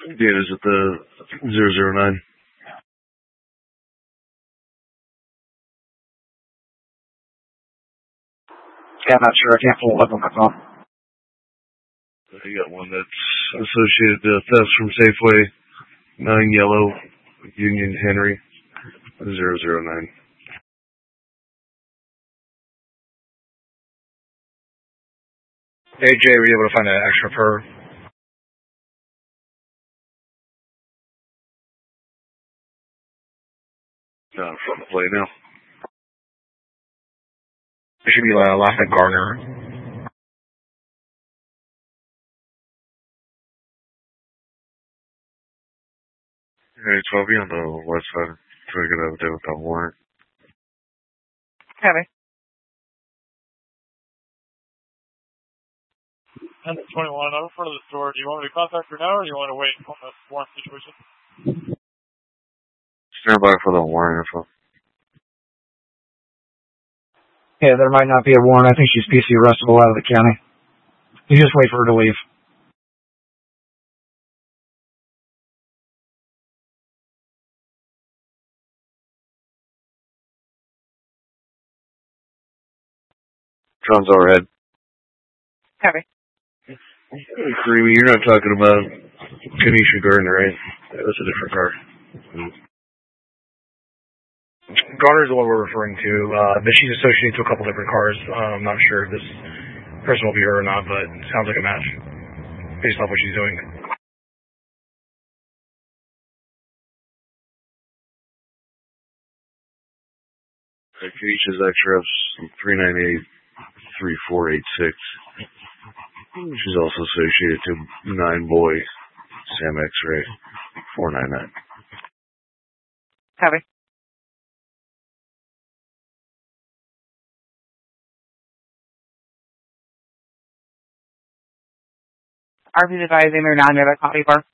Data's at the 009. Yeah, I'm not sure. I can't pull it up on my phone. You got one that's associated to theft from Safeway, 9 yellow, Union Henry, 009. Hey, Jay, were you able to find an extra per? From the play now. It should be last at Garner. Hey, 12, be on the west side. Try to get out of there with that warrant. Heavy. 10-21, I'm in front of the store. Do you want me to contact her now, or do you want to wait on the warrant situation? Stand by for the warrant info. Yeah, there might not be a warrant. I think she's PC arrestable out of the county. You just wait for her to leave. John's overhead. Heavy. Creamy, you're not talking about Kanisha Gardner, right? That's a different car. Garner's the one we're referring to, but she's associated to a couple different cars. I'm not sure if this person will be her or not, but it sounds like a match based off what she's doing. Kanisha's XREF's 398-3486. She's also associated to 9 boy Sam X-Ray 499. Heavy. RP's advising they're not near the coffee bar.